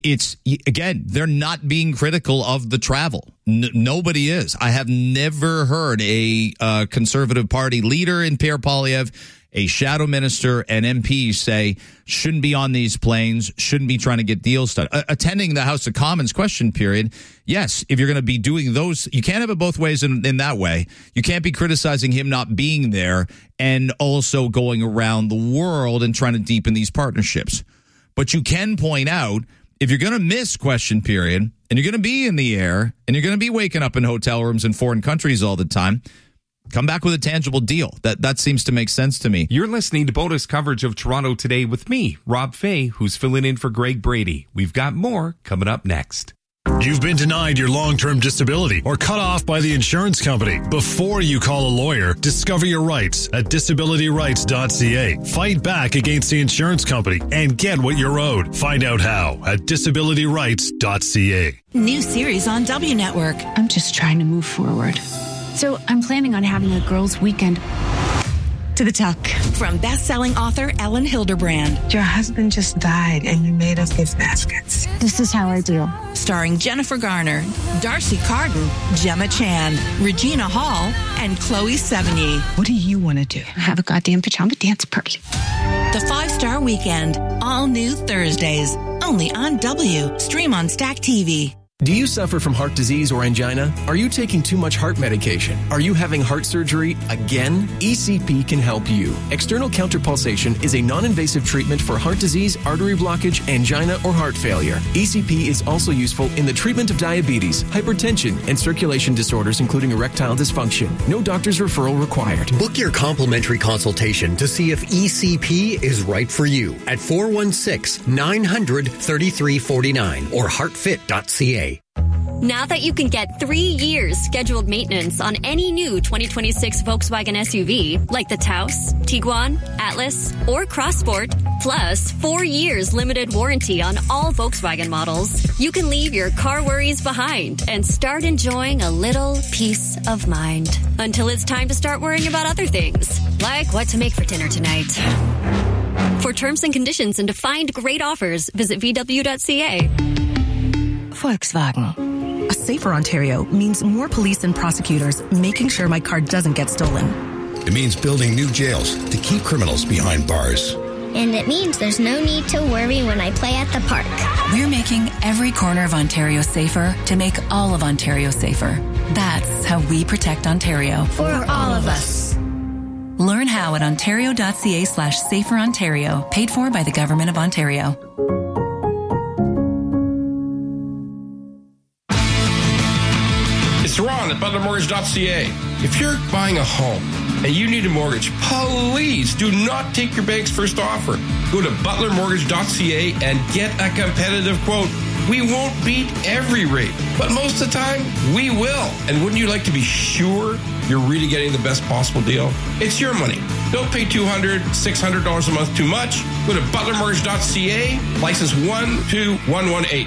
it's, again, they're not being critical of the travel. Nobody is. I have never heard a Conservative Party leader in Pierre Poilievre, a shadow minister, and MP say shouldn't be on these planes, shouldn't be trying to get deals done. Attending the House of Commons question period, yes, if you're going to be doing those, you can't have it both ways in that way. You can't be criticizing him not being there and also going around the world and trying to deepen these partnerships. But you can point out, if you're going to miss question period and you're going to be in the air and you're going to be waking up in hotel rooms in foreign countries all the time, come back with a tangible deal. That seems to make sense to me. You're listening to bonus coverage of Toronto Today with me, Rob Fay, who's filling in for Greg Brady. We've got more coming up next. You've been denied your long-term disability or cut off by the insurance company. Before you call a lawyer, discover your rights at disabilityrights.ca. Fight back against the insurance company and get what you're owed. Find out how at disabilityrights.ca. New series on W Network. I'm just trying to move forward. So I'm planning on having a girls' weekend. To the tuck. From best-selling author Ellen Hilderbrand. Your husband just died and you made us gift baskets. This is how I do. Starring Jennifer Garner, Darcy Carden, Gemma Chan, Regina Hall, and Chloe Sevigny. What do you want to do? Have a goddamn pajama dance party. The 5-Star Weekend. All new Thursdays. Only on W. Stream on Stack TV. Do you suffer from heart disease or angina? Are you taking too much heart medication? Are you having heart surgery again? ECP can help you. External counterpulsation is a non-invasive treatment for heart disease, artery blockage, angina, or heart failure. ECP is also useful in the treatment of diabetes, hypertension, and circulation disorders, including erectile dysfunction. No doctor's referral required. Book your complimentary consultation to see if ECP is right for you at 416-900-3349 or heartfit.ca. Now that you can get 3 years scheduled maintenance on any new 2026 Volkswagen SUV, like the Taos, Tiguan, Atlas, or Crossport, plus 4 years limited warranty on all Volkswagen models, you can leave your car worries behind and start enjoying a little peace of mind. Until it's time to start worrying about other things, like what to make for dinner tonight. For terms and conditions and to find great offers, visit VW.ca. Volkswagen. A safer Ontario means more police and prosecutors making sure my car doesn't get stolen. It means building new jails to keep criminals behind bars. And it means there's no need to worry when I play at the park. We're making every corner of Ontario safer to make all of Ontario safer. That's how we protect Ontario. For all of us. Learn how at ontario.ca/saferontario, paid for by the Government of Ontario. It's Ron at ButlerMortgage.ca. If you're buying a home and you need a mortgage, please do not take your bank's first offer. Go to ButlerMortgage.ca and get a competitive quote. We won't beat every rate, but most of the time, we will. And wouldn't you like to be sure you're really getting the best possible deal? It's your money. Don't pay $200, $600 a month too much. Go to ButlerMortgage.ca, license 12118.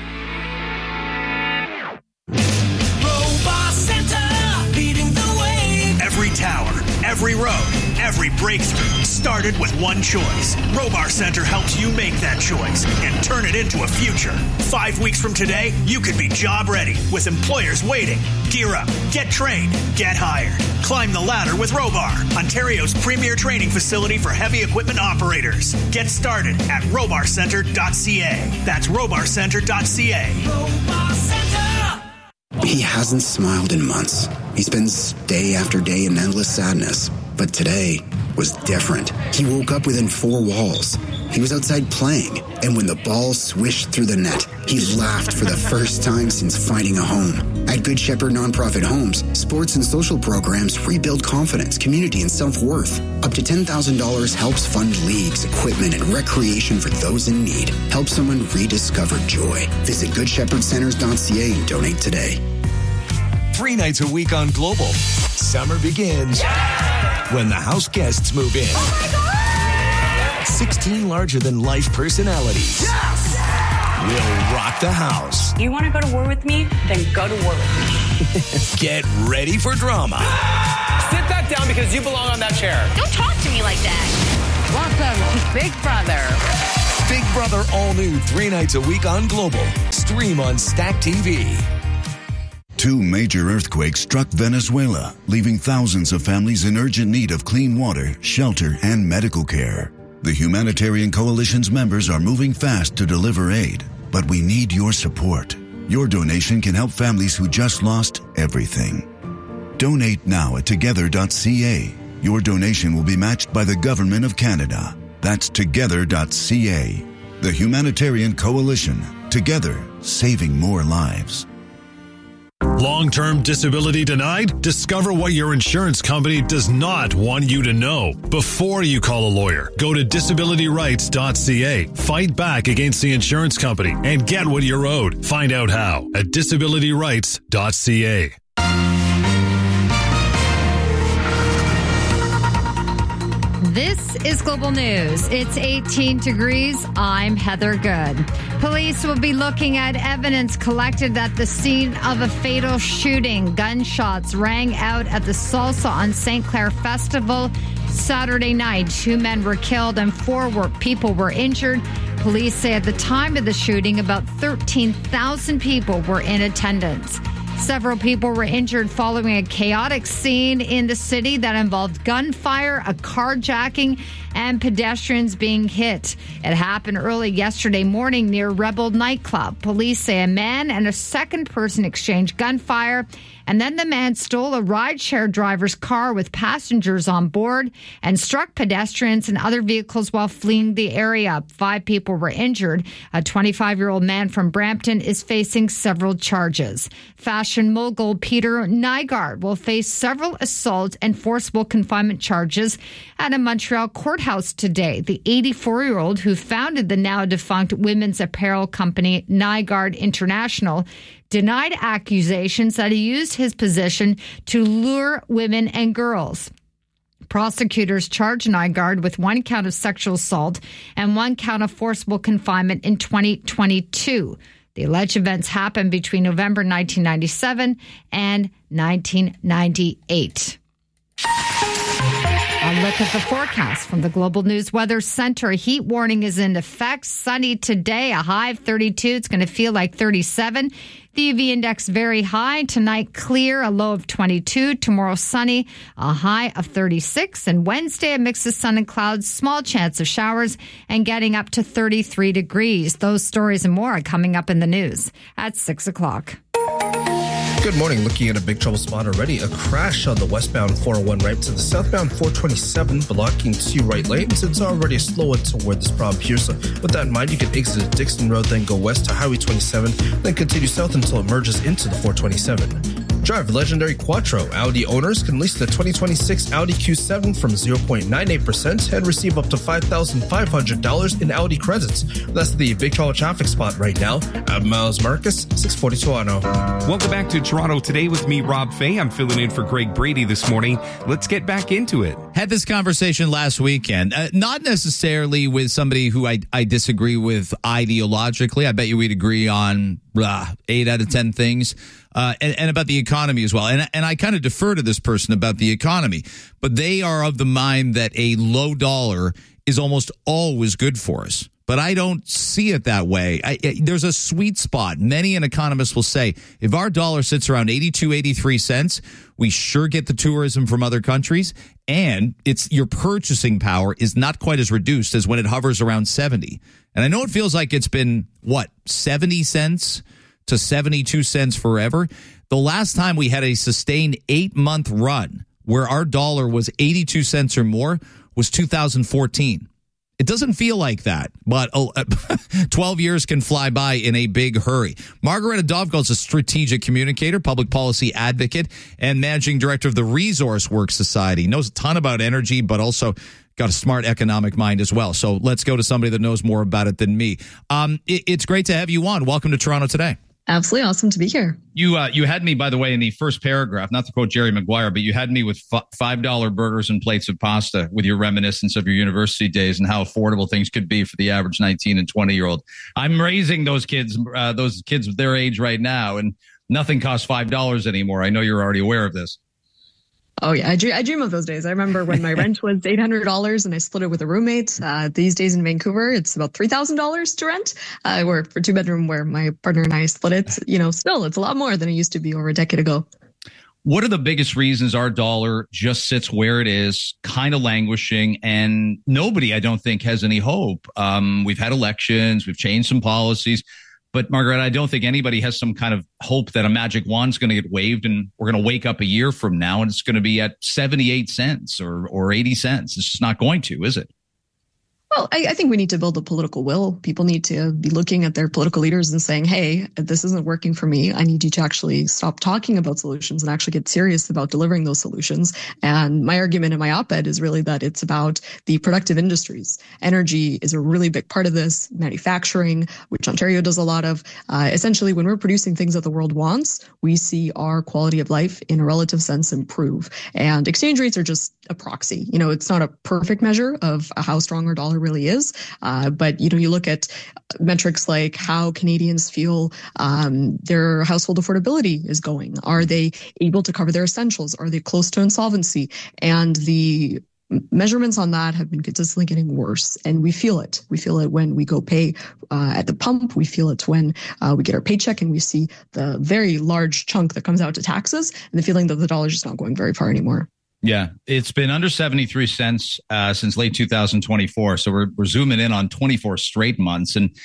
Every tower, every road, every breakthrough started with one choice. Robar Center helps you make that choice and turn it into a future. 5 weeks from today, you could be job ready with employers waiting. Gear up, get trained, get hired. Climb the ladder with Robar, Ontario's premier training facility for heavy equipment operators. Get started at robarcenter.ca. That's robarcenter.ca. Robar Center! He hasn't smiled in months. He spends day after day in endless sadness. But today was different. He woke up within 4 walls. He was outside playing, and when the ball swished through the net, he laughed for the first time since finding a home. At Good Shepherd Nonprofit Homes, sports and social programs rebuild confidence, community, and self-worth. Up to $10,000 helps fund leagues, equipment, and recreation for those in need. Help someone rediscover joy. Visit GoodShepherdCenters.ca and donate today. 3 nights a week on Global. Summer begins when the house guests move in. Oh my God! 16 larger-than-life personalities will rock the house. You want to go to war with me? Then go to war with me. Get ready for drama. Sit back down because you belong on that chair. Don't talk to me like that. Welcome to Big Brother. Big Brother all new 3 nights a week on Global. Stream on Stack TV. 2 major earthquakes struck Venezuela, leaving thousands of families in urgent need of clean water, shelter, and medical care. The Humanitarian Coalition's members are moving fast to deliver aid, but we need your support. Your donation can help families who just lost everything. Donate now at together.ca. Your donation will be matched by the Government of Canada. That's together.ca. The Humanitarian Coalition. Together, saving more lives. Long-term disability denied? Discover what your insurance company does not want you to know before you call a lawyer. Go to disabilityrights.ca. Fight back against the insurance company and get what you're owed. Find out how at disabilityrights.ca. This is Global News. It's 18 degrees. I'm Heather Good. Police will be looking at evidence collected at the scene of a fatal shooting. Gunshots rang out at the Salsa on St. Clair Festival Saturday night. 2 men were killed and 4 people were injured. Police say at the time of the shooting, about 13,000 people were in attendance. Several people were injured following a chaotic scene in the city that involved gunfire, a carjacking, and pedestrians being hit. It happened early yesterday morning near Rebel nightclub. Police say a man and a second person exchanged gunfire, and then the man stole a rideshare driver's car with passengers on board and struck pedestrians and other vehicles while fleeing the area. 5 people were injured. A 25-year-old man from Brampton is facing several charges. Fashion mogul Peter Nygard will face several assault and forcible confinement charges at a Montreal courthouse today. The 84-year-old who founded the now-defunct women's apparel company Nygard International denied accusations that he used his position to lure women and girls. Prosecutors charged Nygard with 1 count of sexual assault and 1 count of forcible confinement in 2022. The alleged events happened between November 1997 and 1998. A look at the forecast from the Global News Weather Center. A heat warning is in effect. Sunny today, a high of 32. It's going to feel like 37. The UV index very high. Tonight, clear, a low of 22. Tomorrow, sunny, a high of 36. And Wednesday, a mix of sun and clouds, small chance of showers, and getting up to 33 degrees. Those stories and more are coming up in the news at 6 o'clock. Good morning. Looking at a big trouble spot already. A crash on the westbound 401 right to the southbound 427, blocking 2 right lanes. It's already a slow one toward this problem here. So with that in mind, you can exit Dixon Road, then go west to Highway 27, then continue south until it merges into the 427. Drive legendary Quattro. Audi owners can lease the 2026 Audi Q7 from 0.98% and receive up to $5,500 in Audi credits. That's the big trouble traffic spot right now. I'm Miles Marcus, 640 Toronto. Welcome back to Toronto Today with me, Rob Fay. I'm filling in for Greg Brady this morning. Let's get back into it. Had this conversation last weekend, not necessarily with somebody who I disagree with ideologically. I bet you we'd agree on 8 out of 10 things. And about the economy as well. And I kind of defer to this person about the economy, but they are of the mind that a low dollar is almost always good for us. But I don't see it that way. There's a sweet spot. Many an economist will say, if our dollar sits around 82, 83 cents, we sure get the tourism from other countries. And your purchasing power is not quite as reduced as when it hovers around 70. And I know it feels like it's been, 70 cents to 72 cents forever. The last time we had a sustained 8-month run where our dollar was 82 cents or more was 2014. It doesn't feel like that, but 12 years can fly by in a big hurry. Margareta Dovko is a strategic communicator, public policy advocate, and managing director of the Resource Works Society. Knows a ton about energy, but also got a smart economic mind as well. So let's go to somebody that knows more about it than me. It's great to have you on. Welcome to Toronto Today. Absolutely awesome to be here. You had me, by the way, in the first paragraph, not to quote Jerry Maguire, but you had me with $5 burgers and plates of pasta with your reminiscence of your university days and how affordable things could be for the average 19 and 20-year-old. I'm raising those kids of their age right now, and nothing costs $5 anymore. I know you're already aware of this. Oh, yeah. I dream of those days. I remember when my rent was $800 and I split it with a roommate. These days in Vancouver, it's about $3,000 to rent. Where for 2-bedroom, where my partner and I split it, still it's a lot more than it used to be over a decade ago. What are the biggest reasons our dollar just sits where it is, kind of languishing, and nobody, I don't think, has any hope? We've had elections, we've changed some policies. But Margaret, I don't think anybody has some kind of hope that a magic wand's going to get waved and we're going to wake up a year from now and it's going to be at 78 cents or 80 cents. It's just not going to, is it? Well, I think we need to build a political will. People need to be looking at their political leaders and saying, hey, this isn't working for me. I need you to actually stop talking about solutions and actually get serious about delivering those solutions. And my argument in my op-ed is really that it's about the productive industries. Energy is a really big part of this, manufacturing, which Ontario does a lot of. Essentially, when we're producing things that the world wants, we see our quality of life in a relative sense improve. And exchange rates are just a proxy. It's not a perfect measure of how strong our dollar really is. But, you look at metrics like how Canadians feel their household affordability is going. Are they able to cover their essentials? Are they close to insolvency? And the measurements on that have been consistently getting worse. And we feel it. We feel it when we go pay at the pump. We feel it when we get our paycheck and we see the very large chunk that comes out to taxes and the feeling that the dollar is just not going very far anymore. Yeah, it's been under 73 cents since late 2024. So we're zooming in on 24 straight months. And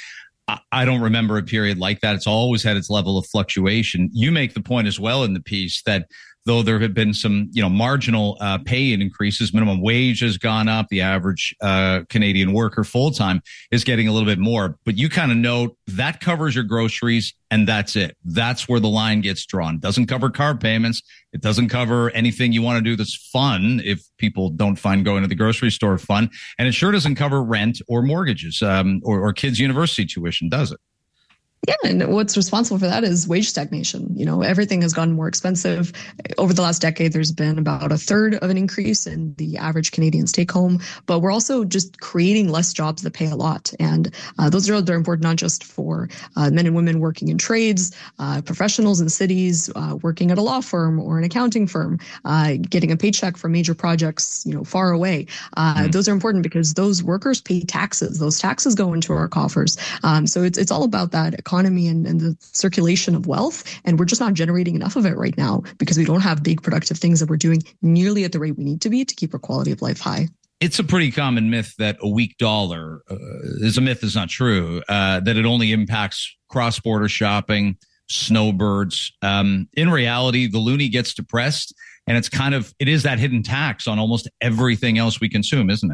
I don't remember a period like that. It's always had its level of fluctuation. You make the point as well in the piece that though there have been some, marginal pay increases, minimum wage has gone up. The average Canadian worker full-time is getting a little bit more. But you kind of know that covers your groceries and that's it. That's where the line gets drawn. It doesn't cover car payments. It doesn't cover anything you want to do that's fun if people don't find going to the grocery store fun. And it sure doesn't cover rent or mortgages or kids' university tuition, does it? Yeah, and what's responsible for that is wage stagnation. Everything has gotten more expensive. Over the last decade, there's been about a third of an increase in the average Canadian's take home, but we're also just creating less jobs that pay a lot. And those jobs are important not just for men and women working in trades, professionals in cities, working at a law firm or an accounting firm, getting a paycheck for major projects, far away. Those are important because those workers pay taxes. Those taxes go into our coffers. So it's all about that economy and the circulation of wealth. And we're just not generating enough of it right now because we don't have big productive things that we're doing nearly at the rate we need to be to keep our quality of life high. It's a pretty common myth that a weak dollar is a myth that's not true, that it only impacts cross-border shopping, snowbirds. In reality, the loonie gets depressed and it is that hidden tax on almost everything else we consume, isn't it?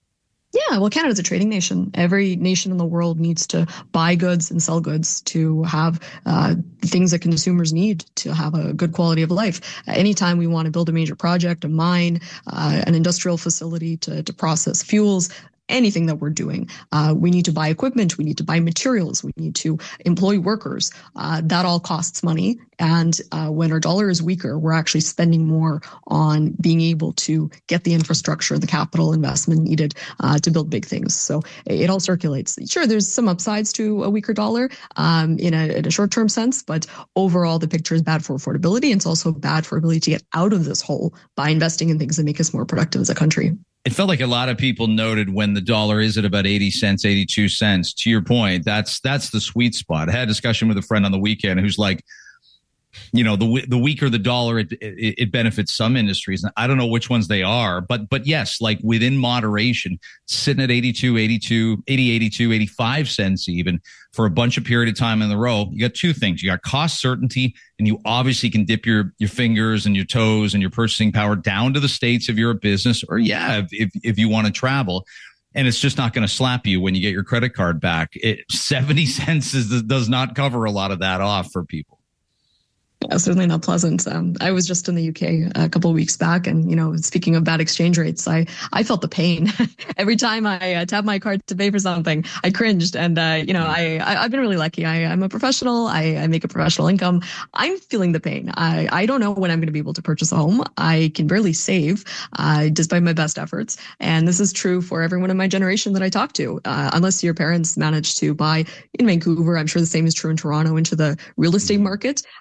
Yeah, well, Canada's a trading nation. Every nation in the world needs to buy goods and sell goods to have things that consumers need to have a good quality of life. Anytime we want to build a major project, a mine, an industrial facility to process fuels, anything that we're doing, we need to buy equipment, we need to buy materials, we need to employ workers. That all costs money. And when our dollar is weaker, we're actually spending more on being able to get the infrastructure, the capital investment needed to build big things. So it all circulates. Sure, there's some upsides to a weaker dollar in a short-term sense, but overall the picture is bad for affordability. And it's also bad for ability to get out of this hole by investing in things that make us more productive as a country. It felt like a lot of people noted when the dollar is at about 80 cents, 82 cents. To your point, that's the sweet spot. I had a discussion with a friend on the weekend who's like, the weaker the dollar, it benefits some industries. And I don't know which ones they are, but yes, like within moderation, sitting at 85 cents even for a bunch of period of time in a row. You got two things. You got cost certainty, and you obviously can dip your fingers and your toes and your purchasing power down to the States if you're a business, or if you want to travel. And it's just not going to slap you when you get your credit card back. 70 cents does not cover a lot of that off for people. Yeah, certainly not pleasant. I was just in the UK a couple of weeks back, and speaking of bad exchange rates, I felt the pain every time I tapped my card to pay for something. I cringed, and I've been really lucky. I'm a professional. I make a professional income. I'm feeling the pain. I don't know when I'm going to be able to purchase a home. I can barely save, despite my best efforts. And this is true for everyone in my generation that I talk to. Unless your parents managed to buy in Vancouver, I'm sure the same is true in Toronto, into the real estate market.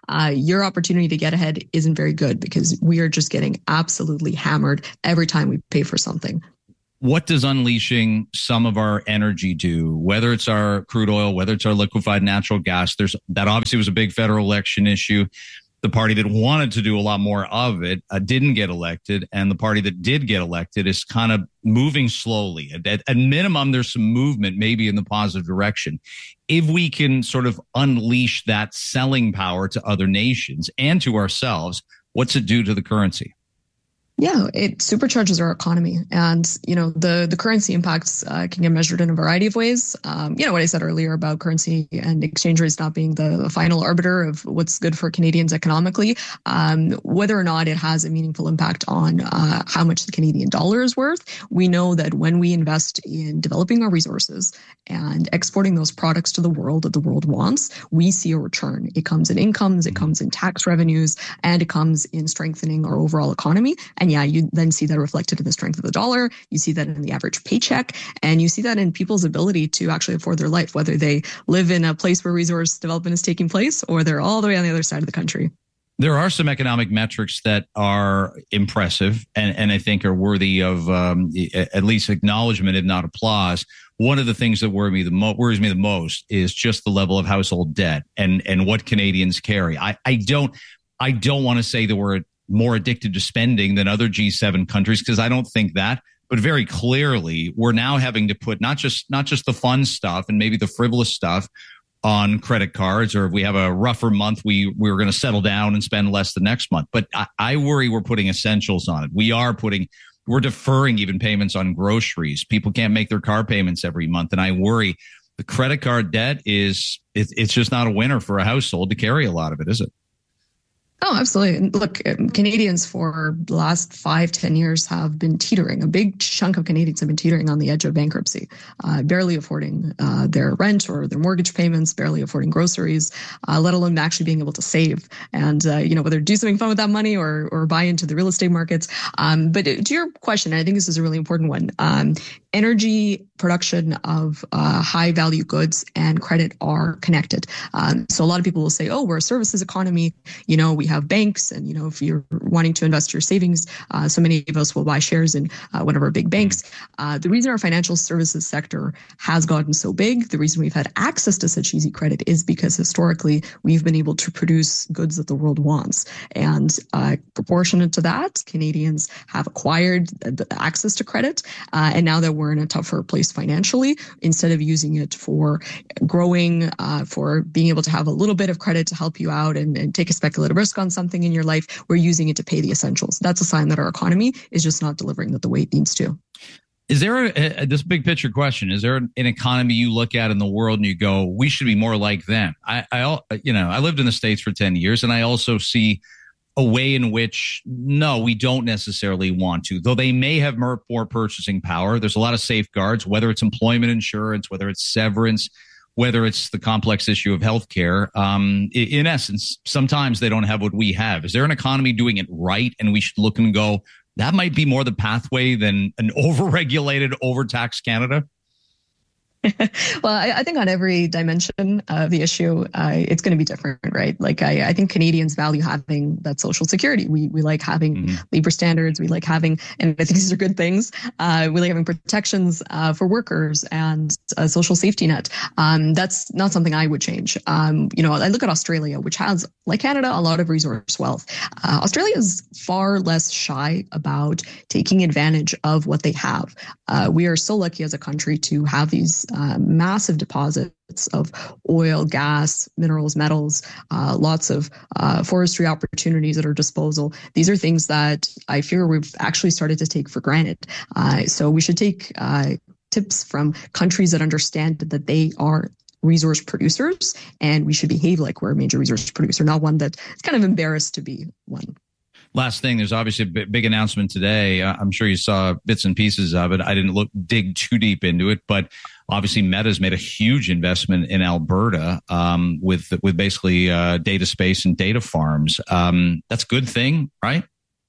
your opportunity to get ahead isn't very good because we are just getting absolutely hammered every time we pay for something. What does unleashing some of our energy do? Whether it's our crude oil, whether it's our liquefied natural gas, that obviously was a big federal election issue. The party that wanted to do a lot more of it didn't get elected, and the party that did get elected is kind of moving slowly. At minimum, there's some movement, maybe in the positive direction. If we can sort of unleash that selling power to other nations and to ourselves, what's it do to the currency? Yeah, it supercharges our economy. And, the currency impacts can get measured in a variety of ways. What I said earlier about currency and exchange rates not being the final arbiter of what's good for Canadians economically, whether or not it has a meaningful impact on how much the Canadian dollar is worth. We know that when we invest in developing our resources and exporting those products to the world that the world wants, we see a return. It comes in incomes, it comes in tax revenues, and it comes in strengthening our overall economy. And yeah, you then see that reflected in the strength of the dollar. You see that in the average paycheck, and you see that in people's ability to actually afford their life, whether they live in a place where resource development is taking place or they're all the way on the other side of the country. There are some economic metrics that are impressive and I think are worthy of at least acknowledgement, if not applause. One of the things that worries me the most is just the level of household debt and what Canadians carry. I don't want to say that we're more addicted to spending than other G7 countries, because I don't think that, but very clearly we're now having to put not just the fun stuff and maybe the frivolous stuff on credit cards, or if we have a rougher month, we're going to settle down and spend less the next month. But I worry we're putting essentials on it. We're deferring even payments on groceries. People can't make their car payments every month. And I worry the credit card debt it's just not a winner for a household to carry a lot of it, is it? Oh, absolutely. Look, Canadians for the last 5-10 years have been teetering. A big chunk of Canadians have been teetering on the edge of bankruptcy, barely affording their rent or their mortgage payments, barely affording groceries, let alone actually being able to save and, whether do something fun with that money or buy into the real estate markets. But to your question, I think this is a really important one. Energy production of high value goods and credit are connected. So a lot of people will say, oh, we're a services economy. We have banks, and if you're wanting to invest your savings, so many of us will buy shares in one of our big banks. The reason our financial services sector has gotten so big, the reason we've had access to such easy credit, is because historically we've been able to produce goods that the world wants. And proportionate to that, Canadians have acquired access to credit, and now that we're in a tougher place financially, instead of using it for growing, for being able to have a little bit of credit to help you out and take a speculative risk on something in your life, we're using it to pay the essentials. That's a sign that our economy is just not delivering that the way it needs to. Is there this big picture question? Is there an economy you look at in the world and you go, we should be more like them? I lived in the States for 10 years, and I also see a way in which, no, we don't necessarily want to, though they may have more purchasing power. There's a lot of safeguards, whether it's employment insurance, whether it's severance, whether it's the complex issue of healthcare. In essence, sometimes they don't have what we have. Is there an economy doing it right, and we should look and go, that might be more the pathway than an overregulated, overtaxed Canada? Well, I think on every dimension of the issue, it's going to be different, right? Like, I think Canadians value having that social security. We like having labor standards. We like having, and I think these are good things. We like having protections for workers and a social safety net. That's not something I would change. I look at Australia, which has, like Canada, a lot of resource wealth. Australia is far less shy about taking advantage of what they have. We are so lucky as a country to have these massive deposits of oil, gas, minerals, metals, lots of forestry opportunities at our disposal. These are things that I fear we've actually started to take for granted. So we should take tips from countries that understand that they are resource producers, and we should behave like we're a major resource producer, not one that's kind of embarrassed to be one. Last thing, there's obviously a big announcement today. I'm sure you saw bits and pieces of it. I didn't dig too deep into it, but obviously Meta's made a huge investment in Alberta with basically data space and data farms. That's a good thing, right?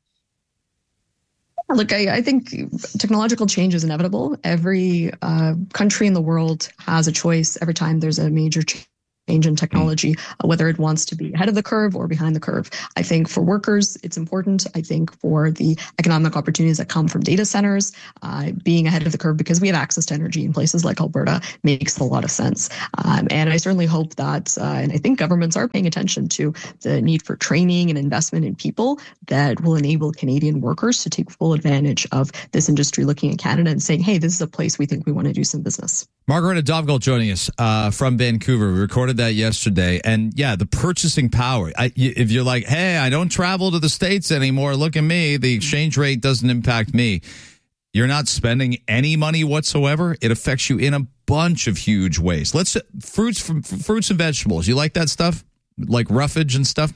Look, I think technological change is inevitable. Every country in the world has a choice every time there's a major change change in technology, whether it wants to be ahead of the curve or behind the curve. I think for workers, it's important. I think for the economic opportunities that come from data centers, being ahead of the curve because we have access to energy in places like Alberta makes a lot of sense. And I certainly hope that, and I think governments are paying attention to the need for training and investment in people that will enable Canadian workers to take full advantage of this industry, looking at Canada and saying, hey, this is a place we think we want to do some business. Margareta Dovgal joining us from Vancouver. We recorded that yesterday. And yeah, the purchasing power. If you're like, hey, I don't travel to the States anymore, look at me, the exchange rate doesn't impact me. You're not spending any money whatsoever. It affects you in a bunch of huge ways. Fruits and vegetables. You like that stuff? Like roughage and stuff?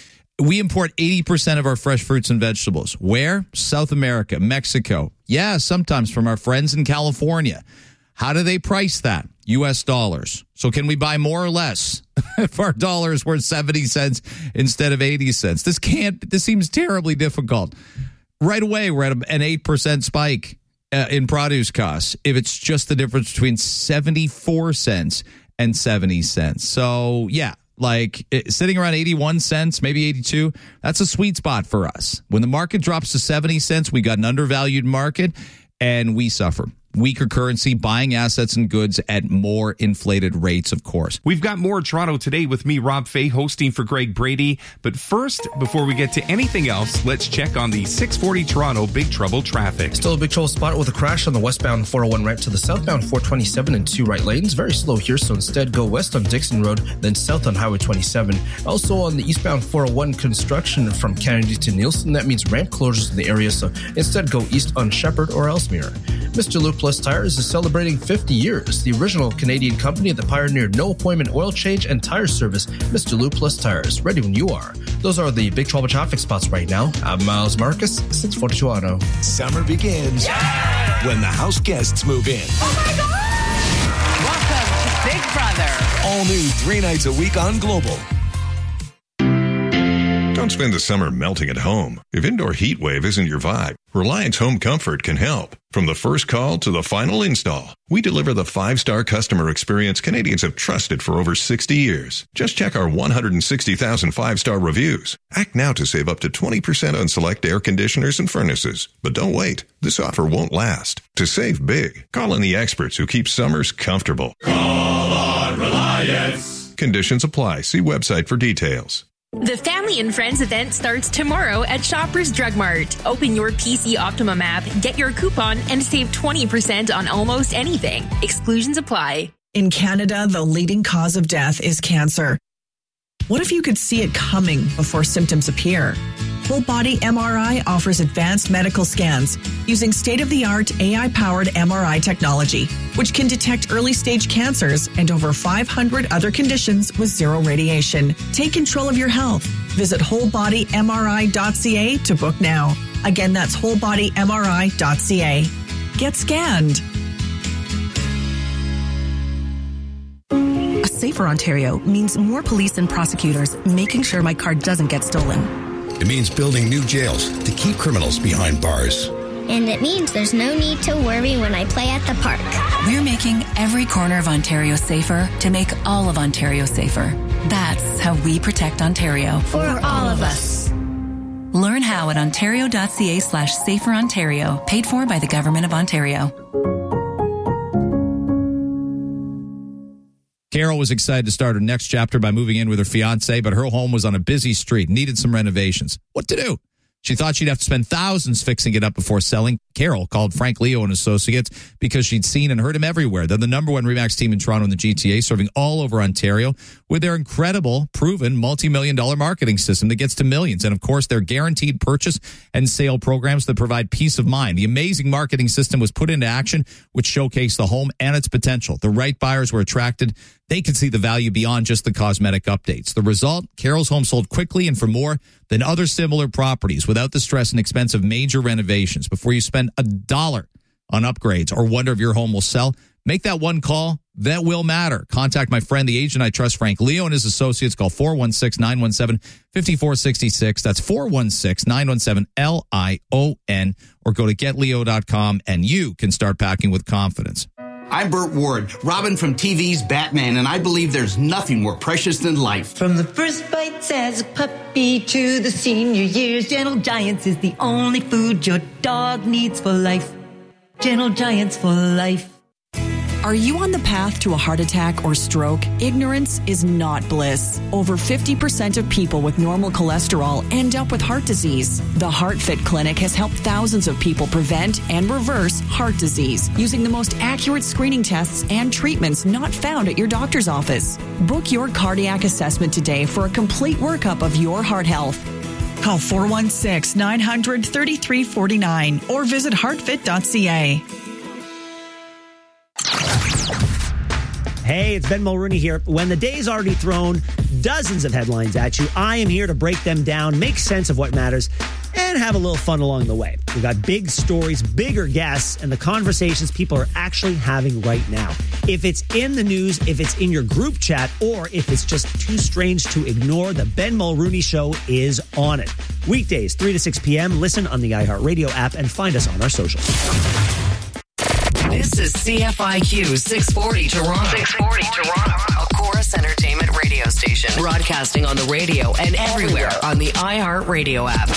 We import 80% of our fresh fruits and vegetables. Where? South America, Mexico. Yeah, sometimes from our friends in California. How do they price that? U.S. dollars. So can we buy more or less if our dollar is worth 70 cents instead of 80 cents? This seems terribly difficult. Right away, we're at an 8% spike in produce costs if it's just the difference between 74 cents and 70 cents. So, yeah, sitting around 81 cents, maybe 82, that's a sweet spot for us. When the market drops to 70 cents, we got an undervalued market, and we suffer. Weaker currency, buying assets and goods at more inflated rates, of course. We've got more Toronto Today with me, Rob Fay, hosting for Greg Brady. But first, before we get to anything else, let's check on the 640 Toronto Big Trouble traffic. Still a big trouble spot with a crash on the westbound 401 right to the southbound 427 and 2 right lanes. Very slow here, so instead go west on Dixon Road, then south on Highway 27. Also on the eastbound 401 construction from Kennedy to Nielsen. That means ramp closures in the area, so instead go east on Shepherd or Ellesmere. Mr. Luke Plus Tires is celebrating 50 years. The original Canadian company that pioneered no appointment oil change and tire service. Mr. Luke Plus Tires, ready when you are. Those are the big trouble traffic spots right now. I'm Miles Marcus, 640 Toronto. Summer begins when the house guests move in. Oh my God! Welcome to Big Brother. All new 3 nights a week on Global. Don't spend the summer melting at home. If indoor heat wave isn't your vibe, Reliance Home Comfort can help. From the first call to the final install, we deliver the 5-star customer experience Canadians have trusted for over 60 years. Just check our 160,000 5-star reviews. Act now to save up to 20% on select air conditioners and furnaces. But don't wait. This offer won't last. To save big, call in the experts who keep summers comfortable. Call on Reliance. Conditions apply. See website for details. The Family and Friends event starts tomorrow at Shoppers Drug Mart. Open your PC Optimum app, get your coupon, and save 20% on almost anything. Exclusions apply. In Canada, the leading cause of death is cancer. What if you could see it coming before symptoms appear? Whole Body MRI offers advanced medical scans using state-of-the-art AI-powered MRI technology, which can detect early-stage cancers and over 500 other conditions with zero radiation. Take control of your health. Visit wholebodymri.ca to book now. Again, that's wholebodymri.ca. Get scanned. A safer Ontario means more police and prosecutors making sure my car doesn't get stolen. It means building new jails to keep criminals behind bars. And it means there's no need to worry when I play at the park. We're making every corner of Ontario safer to make all of Ontario safer. That's how we protect Ontario. For all of us. Learn how at ontario.ca/saferontario. Paid for by the Government of Ontario. Carol was excited to start her next chapter by moving in with her fiance, but her home was on a busy street, needed some renovations. What to do? She thought she'd have to spend thousands fixing it up before selling. Carol called Frank Leo and Associates because she'd seen and heard him everywhere. They're the number one RE/MAX team in Toronto and the GTA, serving all over Ontario with their incredible, proven, multi-million-dollar marketing system that gets to millions. And, of course, their guaranteed purchase and sale programs that provide peace of mind. The amazing marketing system was put into action, which showcased the home and its potential. The right buyers were attracted. They could see the value beyond just the cosmetic updates. The result, Carol's home sold quickly and for more than other similar properties without the stress and expense of major renovations. Before you spend $1 on upgrades or wonder if your home will sell, make that one call. That will matter. Contact my friend, the agent I trust, Frank Leo, and his associates. Call 416-917-5466. That's 416-917-LION, or go to getleo.com and you can start packing with confidence. I'm Burt Ward, Robin from TV's Batman, and I believe there's nothing more precious than life. From the first bites as a puppy to the senior years, Gentle Giants is the only food your dog needs for life. Gentle Giants for life. Are you on the path to a heart attack or stroke? Ignorance is not bliss. Over 50% of people with normal cholesterol end up with heart disease. The HeartFit Clinic has helped thousands of people prevent and reverse heart disease using the most accurate screening tests and treatments not found at your doctor's office. Book your cardiac assessment today for a complete workup of your heart health. Call 416-900-3349 or visit heartfit.ca. Hey, it's Ben Mulrooney here. When the day's already thrown dozens of headlines at you, I am here to break them down, make sense of what matters, and have a little fun along the way. We've got big stories, bigger guests, and the conversations people are actually having right now. If it's in the news, if it's in your group chat, or if it's just too strange to ignore, the Ben Mulrooney Show is on it. Weekdays, 3 to 6 p.m. Listen on the iHeartRadio app and find us on our socials. This is CFIQ 640 Toronto. 640 Toronto. A Chorus Entertainment radio station. Broadcasting on the radio and everywhere on the iHeartRadio app.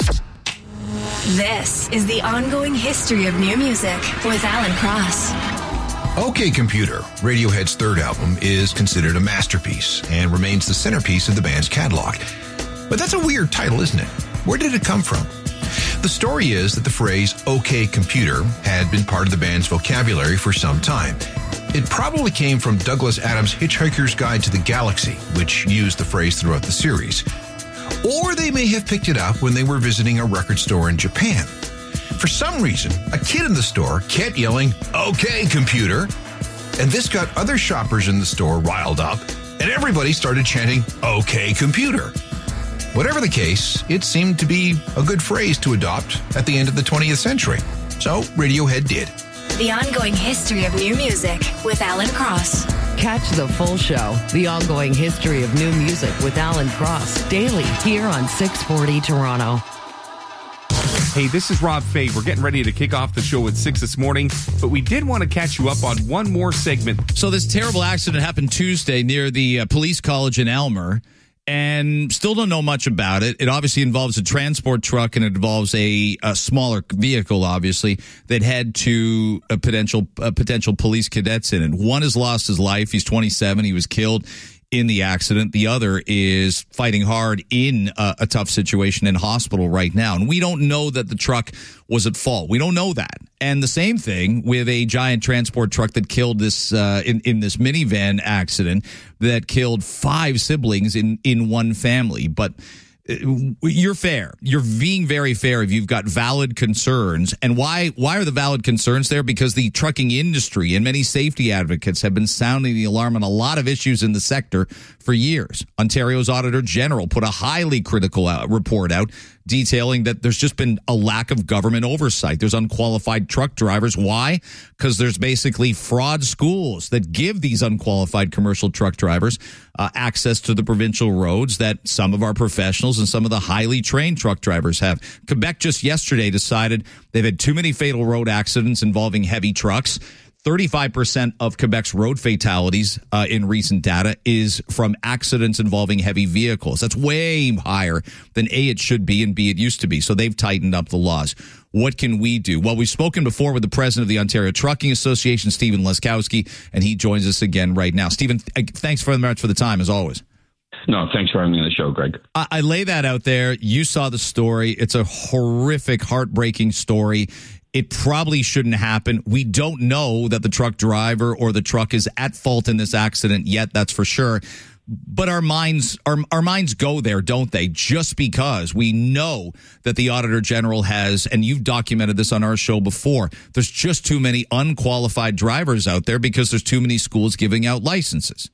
This is the ongoing history of new music with Alan Cross. OK Computer, Radiohead's third album, is considered a masterpiece and remains the centerpiece of the band's catalog. But that's a weird title, isn't it? Where did it come from? The story is that the phrase OK Computer had been part of the band's vocabulary for some time. It probably came from Douglas Adams' Hitchhiker's Guide to the Galaxy, which used the phrase throughout the series. Or they may have picked it up when they were visiting a record store in Japan. For some reason, a kid in the store kept yelling, OK Computer, and this got other shoppers in the store riled up, and everybody started chanting, OK Computer. Whatever the case, it seemed to be a good phrase to adopt at the end of the 20th century. So Radiohead did. The ongoing history of new music with Alan Cross. Catch the full show, The Ongoing History of New Music with Alan Cross, daily here on 640 Toronto. Hey, this is Rob Fay. We're getting ready to kick off the show at 6 this morning, but we did want to catch you up on one more segment. So this terrible accident happened Tuesday near the police college in Aylmer. And still don't know much about it. It obviously involves a transport truck and it involves a smaller vehicle, obviously, that had two potential police cadets in it. One has lost his life. He's 27. He was killed in the accident. The other is fighting hard in a tough situation in hospital right now. And we don't know that the truck was at fault. We don't know that. And the same thing with a giant transport truck that killed this in this minivan accident that killed 5 siblings in one family. But you're fair. You're being very fair if you've got valid concerns. And why are the valid concerns there? Because the trucking industry and many safety advocates have been sounding the alarm on a lot of issues in the sector for years. Ontario's Auditor General put a highly critical report out detailing that there's just been a lack of government oversight. There's unqualified truck drivers. Why? Because there's basically fraud schools that give these unqualified commercial truck drivers access to the provincial roads that some of our professionals and some of the highly trained truck drivers have. Quebec just yesterday decided they've had too many fatal road accidents involving heavy trucks. 35% of Quebec's road fatalities in recent data is from accidents involving heavy vehicles. That's way higher than A, it should be, and B, it used to be. So they've tightened up the laws. What can we do? Well, we've spoken before with the president of the Ontario Trucking Association, Stephen Leskowski, and he joins us again right now. Stephen, thanks very much for the time, as always. No, thanks for having me on the show, Greg. I lay that out there. You saw the story. It's a horrific, heartbreaking story. It probably shouldn't happen. We don't know that the truck driver or the truck is at fault in this accident yet, that's for sure. But our minds go there, don't they? Just because we know that the Auditor General has, and you've documented this on our show before, there's just too many unqualified drivers out there because there's too many schools giving out licenses.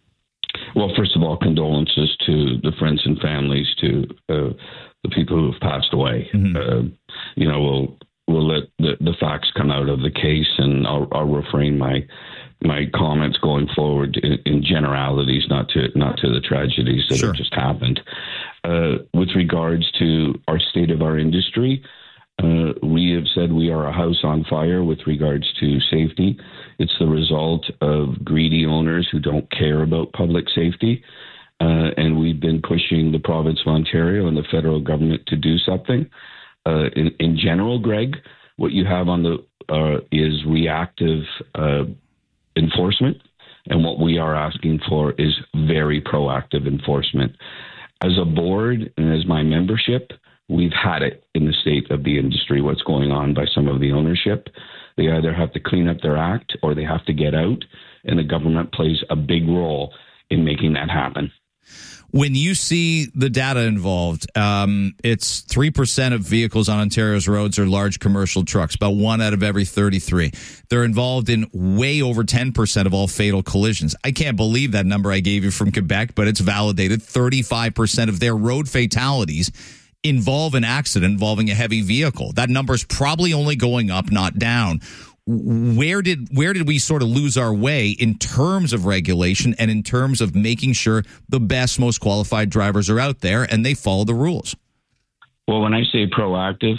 Well, first of all, condolences to the friends and families, to the people who have passed away. Mm-hmm. We'll let the facts come out of the case, and I'll refrain my comments going forward in generalities, not to the tragedies that have just happened. With regards to our state of our industry, We have said we are a house on fire with regards to safety. It's the result of greedy owners who don't care about public safety. And we've been pushing the province of Ontario and the federal government to do something. In general, Greg, what you have on the is reactive enforcement. And what we are asking for is very proactive enforcement. As a board and as my membership, we've had it in the state of the industry, what's going on by some of the ownership. They either have to clean up their act or they have to get out, and the government plays a big role in making that happen. When you see the data involved, it's 3% of vehicles on Ontario's roads are large commercial trucks, about 1 out of every 33. They're involved in way over 10% of all fatal collisions. I can't believe that number I gave you from Quebec, but it's validated. 35% of their road fatalities involve an accident involving a heavy vehicle. That number is probably only going up, not down. Where did we sort of lose our way in terms of regulation and in terms of making sure the best, most qualified drivers are out there and they follow the rules? Well, when I say proactive,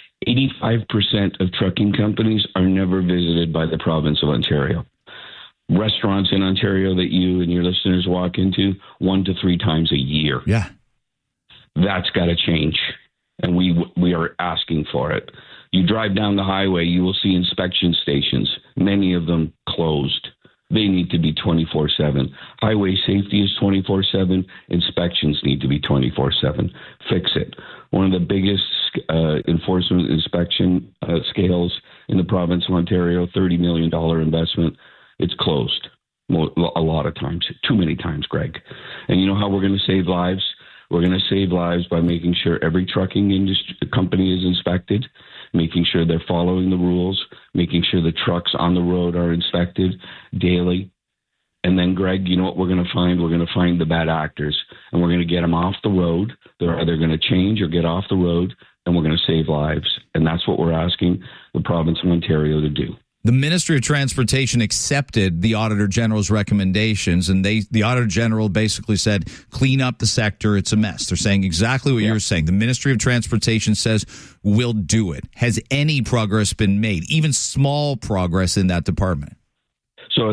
85% of trucking companies are never visited by the province of Ontario. Restaurants in Ontario that you and your listeners walk into 1 to 3 times a year. Yeah. That's got to change, and we are asking for it. You drive down the highway, you will see inspection stations, many of them closed. They need to be 24/7. Highway safety is 24/7. Inspections need to be 24/7. Fix it. One of the biggest enforcement inspection scales in the province of Ontario, $30 million investment, it's closed a lot of times, too many times, Greg. And you know how we're going to save lives? We're going to save lives by making sure every trucking industry company is inspected, making sure they're following the rules, making sure the trucks on the road are inspected daily. And then, Greg, you know what we're going to find? We're going to find the bad actors, and we're going to get them off the road. They're either going to change or get off the road, and we're going to save lives. And that's what we're asking the province of Ontario to do. The Ministry of Transportation accepted the Auditor General's recommendations, and the Auditor General basically said, clean up the sector. It's a mess. They're saying exactly what you're saying. The Ministry of Transportation says, we'll do it. Has any progress been made, even small progress in that department? So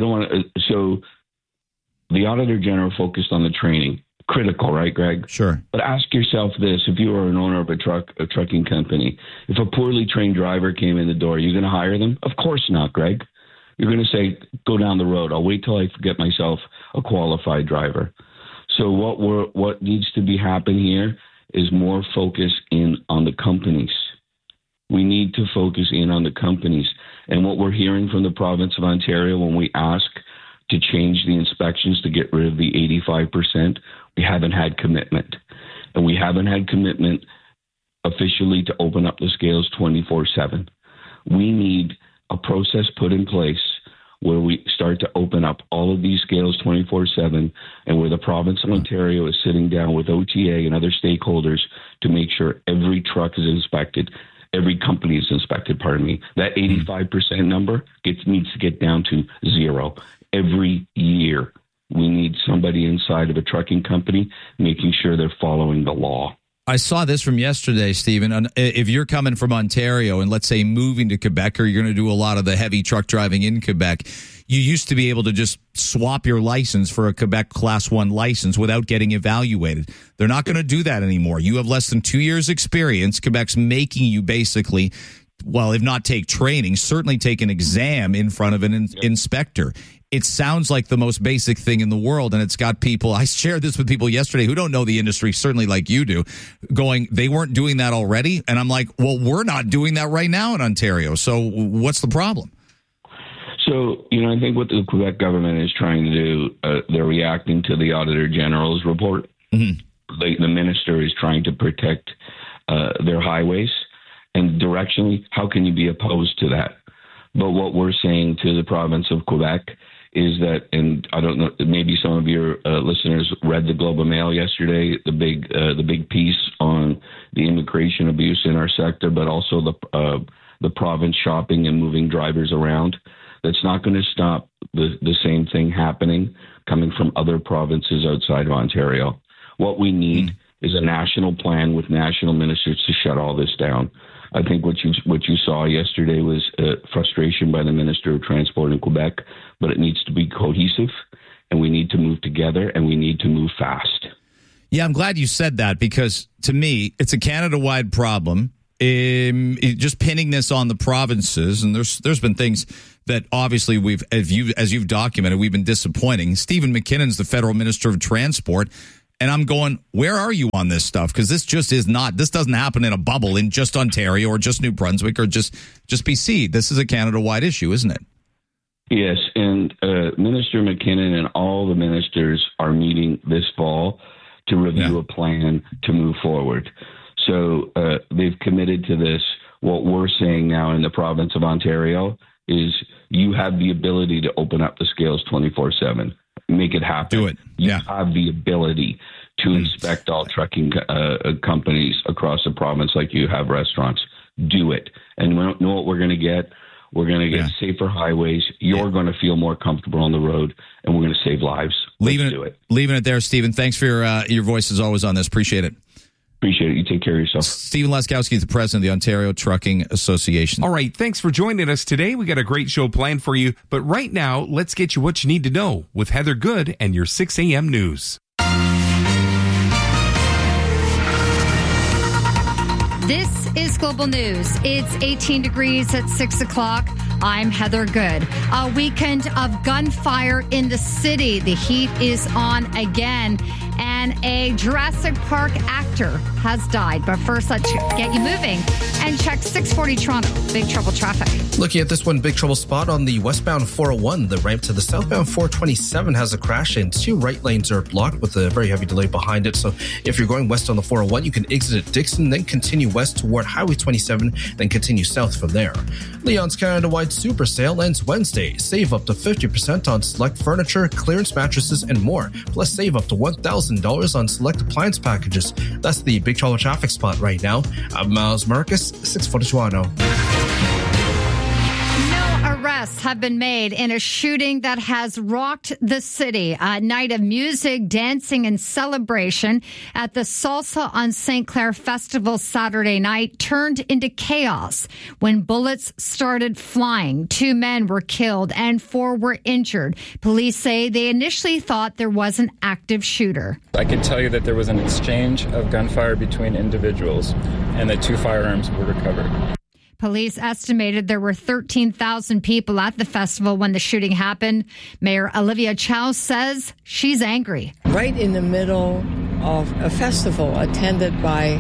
the Auditor General focused on the training. Critical, right, Greg? Sure. But ask yourself this: if you are an owner of a trucking company, if a poorly trained driver came in the door, are you going to hire them? Of course not, Greg. You're going to say, go down the road. I'll wait till I get myself a qualified driver. So what needs to be happening here is more focus in on the companies. We need to focus in on the companies. And what we're hearing from the province of Ontario when we ask to change the inspections to get rid of the 85%, we haven't had commitment. And we haven't had commitment officially to open up the scales 24/7. We need a process put in place where we start to open up all of these scales 24/7, and where the province of Ontario is sitting down with OTA and other stakeholders to make sure every truck is inspected, every company is inspected, That 85% number needs to get down to 0 every year. We need somebody inside of a trucking company making sure they're following the law. I saw this from yesterday, Stephen. If you're coming from Ontario and let's say moving to Quebec, or you're going to do a lot of the heavy truck driving in Quebec, you used to be able to just swap your license for a Quebec Class 1 license without getting evaluated. They're not going to do that anymore. You have less than 2 years experience. Quebec's making you basically, well, if not take training, certainly take an exam in front of an inspector. It sounds like the most basic thing in the world, and it's got people, I shared this with people yesterday who don't know the industry, certainly like you do, going, they weren't doing that already? And I'm like, well, we're not doing that right now in Ontario, so what's the problem? So, I think what the Quebec government is trying to do, they're reacting to the Auditor General's report. Mm-hmm. The minister is trying to protect their highways, and directionally, how can you be opposed to that? But what we're saying to the province of Quebec is that, and I don't know, maybe some of your listeners read the Globe and Mail yesterday, the big piece on the immigration abuse in our sector, but also the province shopping and moving drivers around. That's not going to stop the same thing happening coming from other provinces outside of Ontario. What we need is a national plan with national ministers to shut all this down. I think what you saw yesterday was frustration by the Minister of Transport in Quebec, but it needs to be cohesive, and we need to move together, and we need to move fast. Yeah, I'm glad you said that, because to me, it's a Canada-wide problem. Just pinning this on the provinces, and there's been things that obviously as you've documented, we've been disappointing. Stephen McKinnon's the federal minister of transport, and I'm going, where are you on this stuff? Because this doesn't happen in a bubble in just Ontario or just New Brunswick or just BC. This is a Canada-wide issue, isn't it? Yes, and Minister McKinnon and all the ministers are meeting this fall to review a plan to move forward. So they've committed to this. What we're saying now in the province of Ontario is you have the ability to open up the scales 24/7. Make it happen. Do it. You have the ability to inspect all trucking companies across the province like you have restaurants. Do it. And we know what we're going to get. We're going to get safer highways. You're going to feel more comfortable on the road, and we're going to save lives. Let's do it. Leaving it there, Stephen. Thanks for your voice as always on this. Appreciate it. Appreciate it. You take care of yourself. Stephen Laskowski is the president of the Ontario Trucking Association. All right, thanks for joining us today. We got a great show planned for you. But right now, let's get you what you need to know with Heather Good and your 6 a.m. news. This is Global News. It's 18 degrees at 6 o'clock. I'm Heather Good. A weekend of gunfire in the city. The heat is on again. And a Jurassic Park actor has died. But first, let's get you moving and check 640 Toronto. Big trouble traffic. Looking at this one, big trouble spot on the westbound 401. The ramp to the southbound 427 has a crash and 2 right lanes are blocked with a very heavy delay behind it. So if you're going west on the 401, you can exit at Dixon, then continue west toward Highway 27, then continue south from there. Leon's Canada-wide super sale ends Wednesday. Save up to 50% on select furniture, clearance mattresses, and more. Plus save up to $1,000 on select appliance packages. That's the big trouble traffic spot right now. I'm Miles Marcus, 640 Toronto. Arrests have been made in a shooting that has rocked the city. A night of music, dancing, and celebration at the Salsa on St. Clair Festival Saturday night turned into chaos when bullets started flying. 2 men were killed and 4 were injured. Police say they initially thought there was an active shooter. I can tell you that there was an exchange of gunfire between individuals and that 2 firearms were recovered. Police estimated there were 13,000 people at the festival when the shooting happened. Mayor Olivia Chow says she's angry. Right in the middle of a festival attended by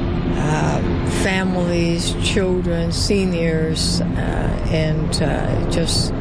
families, children, seniors, and just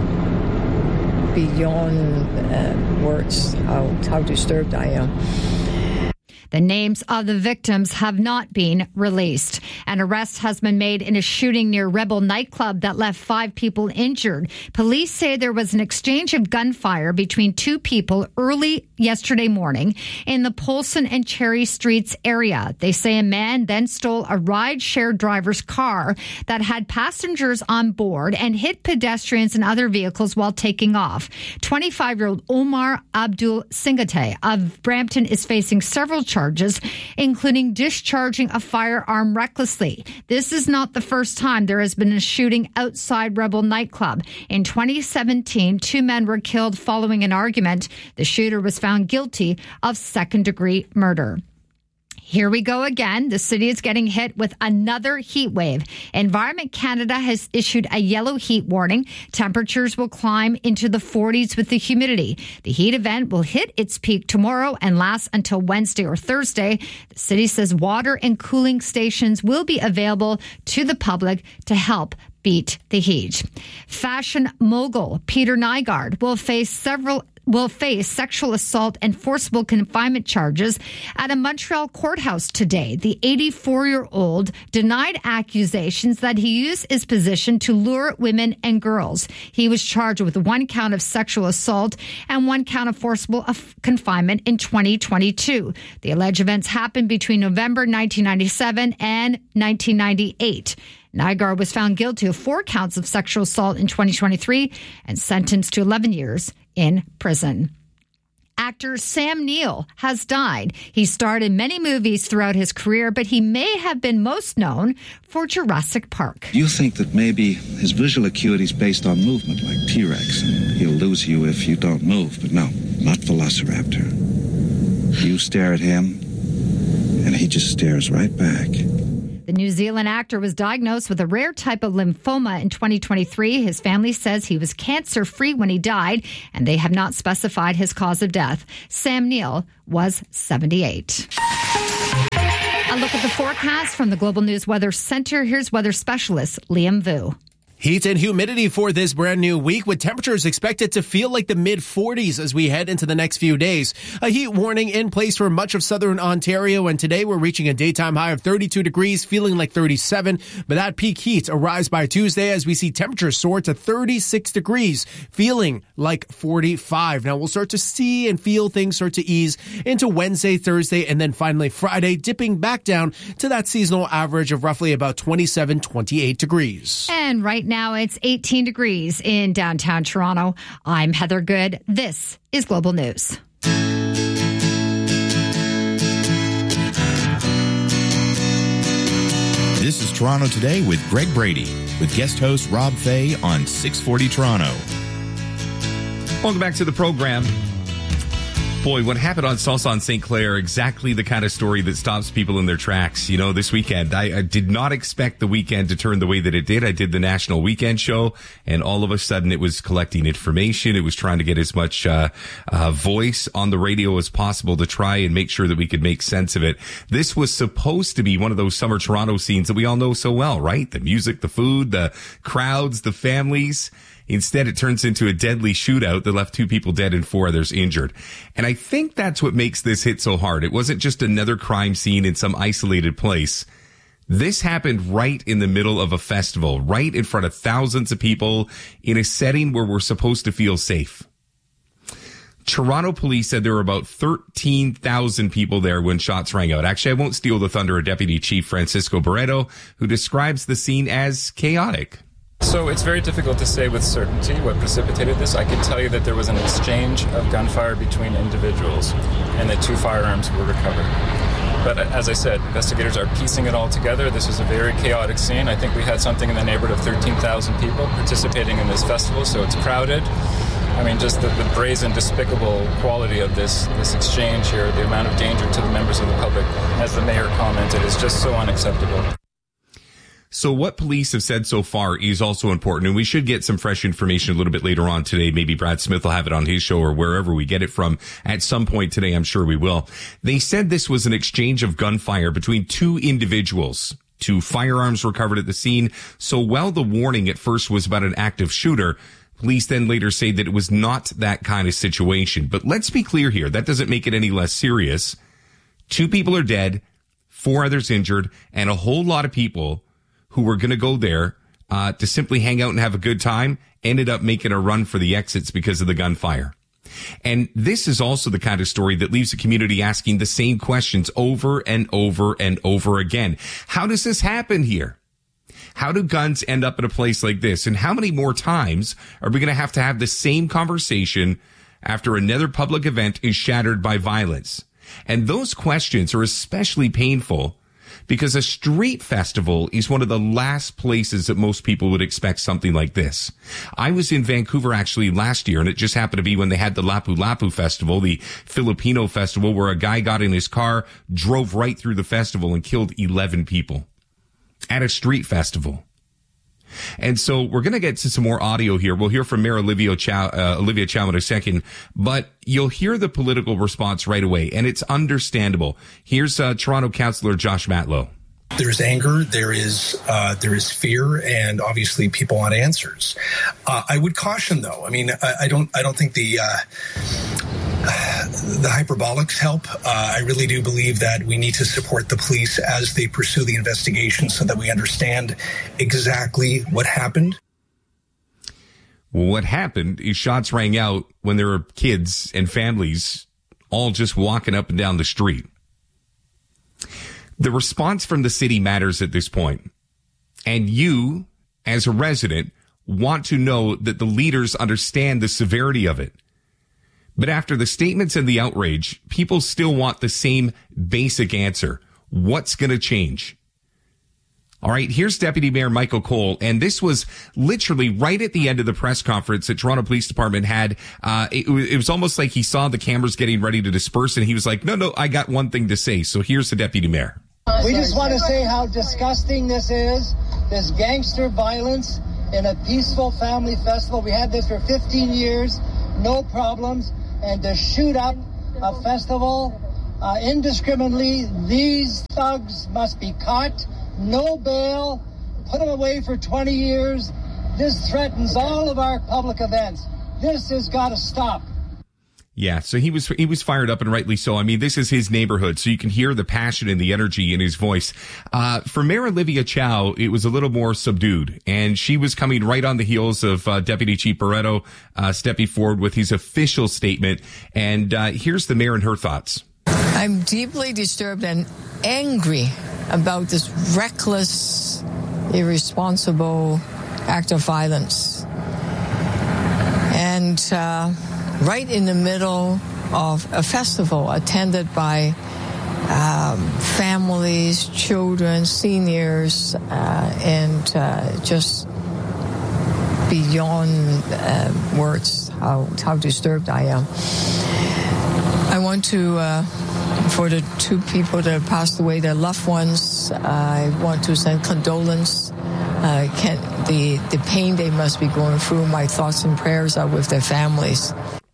beyond words how disturbed I am. The names of the victims have not been released. An arrest has been made in a shooting near Rebel nightclub that left 5 people injured. Police say there was an exchange of gunfire between 2 people early yesterday morning in the Polson and Cherry Streets area. They say a man then stole a ride-share driver's car that had passengers on board and hit pedestrians and other vehicles while taking off. 25-year-old Omar Abdul Singate of Brampton is facing several charges, including discharging a firearm recklessly. This is not the first time there has been a shooting outside Rebel nightclub. In 2017, 2 men were killed following an argument. The shooter was found guilty of second-degree murder. Here we go again. The city is getting hit with another heat wave. Environment Canada has issued a yellow heat warning. Temperatures will climb into the 40s with the humidity. The heat event will hit its peak tomorrow and last until Wednesday or Thursday. The city says water and cooling stations will be available to the public to help beat the heat. Fashion mogul Peter Nygard will face sexual assault and forcible confinement charges at a Montreal courthouse today. The 84-year-old denied accusations that he used his position to lure women and girls. He was charged with 1 count of sexual assault and 1 count of forcible confinement in 2022. The alleged events happened between November 1997 and 1998. Nygard was found guilty of 4 counts of sexual assault in 2023 and sentenced to 11 years in prison. Actor Sam Neill has died. He starred in many movies throughout his career, but he may have been most known for Jurassic Park. You think that maybe his visual acuity is based on movement, like T-Rex, and he'll lose you if you don't move. But no, not Velociraptor. You stare at him, and he just stares right back. The New Zealand actor was diagnosed with a rare type of lymphoma in 2023. His family says he was cancer-free when he died, and they have not specified his cause of death. Sam Neill was 78. A look at the forecast from the Global News Weather Center. Here's weather specialist Liam Vu. Heat and humidity for this brand new week, with temperatures expected to feel like the mid-40s as we head into the next few days. A heat warning in place for much of southern Ontario, and today we're reaching a daytime high of 32 degrees, feeling like 37. But that peak heat arrives by Tuesday as we see temperatures soar to 36 degrees, feeling like 45. Now we'll start to see and feel things start to ease into Wednesday, Thursday, and then finally Friday, dipping back down to that seasonal average of roughly about 27, 28 degrees. And right now it's 18 degrees in downtown Toronto. I'm Heather Good. This is Global News. This is Toronto Today with Greg Brady, with guest host Rob Fay on 640 Toronto. Welcome back to the program. Boy, what happened on Salsa on St. Clair, exactly the kind of story that stops people in their tracks. You know, this weekend, I did not expect the weekend to turn the way that it did. I did the National Weekend Show, and all of a sudden it was collecting information. It was trying to get as much voice on the radio as possible to try and make sure that we could make sense of it. This was supposed to be one of those summer Toronto scenes that we all know so well, right? The music, the food, the crowds, the families. Instead, it turns into a deadly shootout that left 2 people dead and 4 others injured. And I think that's what makes this hit so hard. It wasn't just another crime scene in some isolated place. This happened right in the middle of a festival, right in front of thousands of people in a setting where we're supposed to feel safe. Toronto police said there were about 13,000 people there when shots rang out. Actually, I won't steal the thunder of Deputy Chief Francisco Barreto, who describes the scene as chaotic. So it's very difficult to say with certainty what precipitated this. I can tell you that there was an exchange of gunfire between individuals and that 2 firearms were recovered. But as I said, investigators are piecing it all together. This was a very chaotic scene. I think we had something in the neighborhood of 13,000 people participating in this festival, so it's crowded. I mean, just the brazen, despicable quality of this exchange here, the amount of danger to the members of the public, as the mayor commented, is just so unacceptable. So what police have said so far is also important, and we should get some fresh information a little bit later on today. Maybe Brad Smith will have it on his show or wherever we get it from at some point today. I'm sure we will. They said this was an exchange of gunfire between 2 individuals. 2 firearms recovered at the scene. So while the warning at first was about an active shooter, police then later say that it was not that kind of situation. But let's be clear here. That doesn't make it any less serious. 2 people are dead, 4 others injured, and a whole lot of people who were going to go there to simply hang out and have a good time ended up making a run for the exits because of the gunfire. And this is also the kind of story that leaves the community asking the same questions over and over and over again. How does this happen here? How do guns end up in a place like this? And how many more times are we going to have the same conversation after another public event is shattered by violence? And those questions are especially painful because a street festival is one of the last places that most people would expect something like this. I was in Vancouver actually last year, and it just happened to be when they had the Lapu Lapu Festival, the Filipino festival, where a guy got in his car, drove right through the festival, and killed 11 people at a street festival. And so we're going to get to some more audio here. We'll hear from Mayor Olivia Chow in a second, but you'll hear the political response right away, and it's understandable. Here's Toronto Councillor Josh Matlow. There's anger, there is fear, and obviously people want answers. I would caution, though. I mean, I don't think the hyperbolics help. I really do believe that we need to support the police as they pursue the investigation so that we understand exactly what happened. What happened is shots rang out when there were kids and families all just walking up and down the street. The response from the city matters at this point. And you, as a resident, want to know that the leaders understand the severity of it. But after the statements and the outrage, people still want the same basic answer. What's going to change? All right, here's Deputy Mayor Michael Cole, and this was literally right at the end of the press conference that Toronto Police Department had. It was almost like he saw the cameras getting ready to disperse, and he was like, no, I got one thing to say. So here's the Deputy Mayor. We just want to say how disgusting this is, this gangster violence in a peaceful family festival. We had this for 15 years, no problems, and to shoot up a festival indiscriminately, these thugs must be caught. No bail, put them away for 20 years. This threatens all of our public events. This has got to stop. Yeah, so he was fired up, and rightly so. I mean, this is his neighborhood, so you can hear the passion and the energy in his voice. For Mayor Olivia Chow, it was a little more subdued, and she was coming right on the heels of Deputy Chief Barreto stepping forward with his official statement. And here's the mayor and her thoughts. I'm deeply disturbed and angry about this reckless, irresponsible act of violence. And right in the middle of a festival attended by families, children, seniors, and just beyond words how disturbed I am. I want to, for the two people that passed away, their loved ones, I want to send condolence. The pain they must be going through, my thoughts and prayers are with their families.